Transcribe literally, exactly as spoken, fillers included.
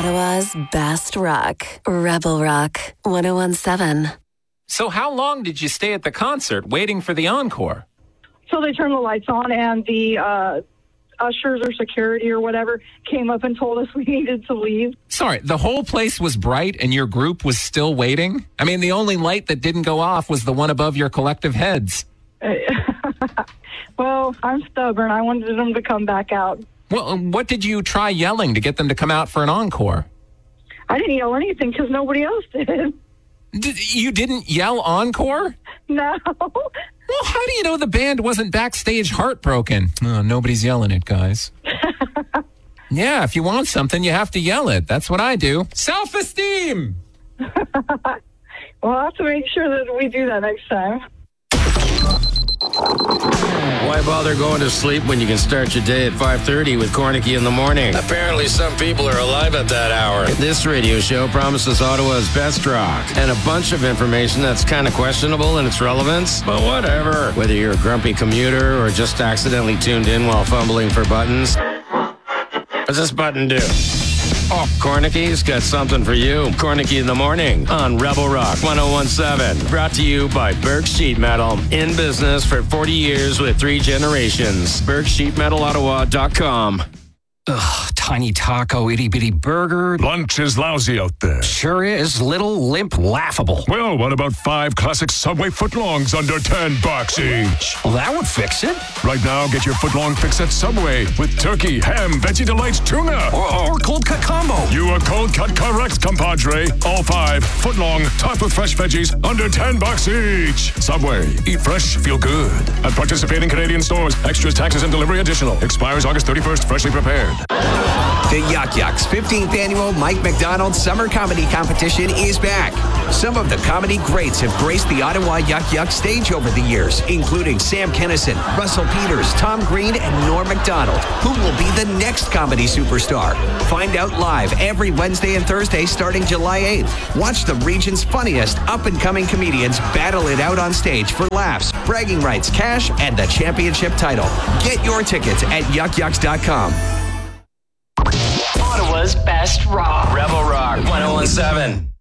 Ottawa's best rock. Rebel Rock one oh one seven. So how long did you stay at the concert waiting for the encore? So they turned the lights on, and the uh, ushers or security or whatever came up and told us we needed to leave. Sorry, the whole place was bright and your group was still waiting? I mean, the only light that didn't go off was the one above your collective heads. Well, I'm stubborn. I wanted them to come back out. Well, what did you try yelling to get them to come out for an encore? I didn't yell anything because nobody else did. Did, you didn't yell encore? No. Well, how do you know the band wasn't backstage heartbroken? Oh, nobody's yelling it, guys. Yeah, if you want something, you have to yell it. That's what I do. Self-esteem! Well, I'll have to make sure that we do that next time. Why bother going to sleep when you can start your day at five thirty with Cornicky in the morning? Apparently some people are alive at that hour. This radio show promises Ottawa's best rock and a bunch of information that's kind of questionable in its relevance, but whatever. Whether you're a grumpy commuter or just accidentally tuned in while fumbling for buttons. What's this button do? Oh, Cornicky's got something for you. Cornicky in the morning on Rebel Rock one oh one seven. Brought to you by Burke Sheet Metal. In business for forty years with three generations. Burke Sheet Metal Ottawa dot com. Ugh, tiny taco, itty-bitty burger. Lunch is lousy out there. Sure is. Little, limp, laughable. Well, what about five classic Subway footlongs under ten bucks each? Well, that would fix it. Right now, get your footlong fix at Subway with turkey, ham, Veggie Delights, tuna. Or, or cold cut combo. You are cold cut correct, compadre. All five footlong, topped with fresh veggies, under ten bucks each. Subway. Eat fresh, feel good. At participating Canadian stores. Extras, taxes, and delivery additional. Expires August thirty-first. Freshly prepared. The Yuck Yucks fifteenth Annual Mike McDonald Summer Comedy Competition is back. Some of the comedy greats have graced the Ottawa Yuck Yuck stage over the years, including Sam Kinison, Russell Peters, Tom Green, and Norm MacDonald, who will be the next comedy superstar. Find out live every Wednesday and Thursday starting July eighth. Watch the region's funniest up-and-coming comedians battle it out on stage for laughs, bragging rights, cash, and the championship title. Get your tickets at yuck yucks dot com. Ottawa's best rock. Rebel Rock one oh one seven.